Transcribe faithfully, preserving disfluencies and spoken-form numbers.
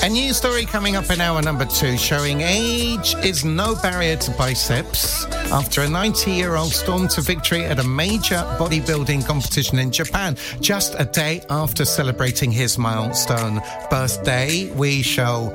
A new story coming up in hour number two, showing age is no barrier to biceps after a ninety-year-old stormed to victory at a major bodybuilding competition in Japan. Just a day after celebrating his milestone birthday, we shall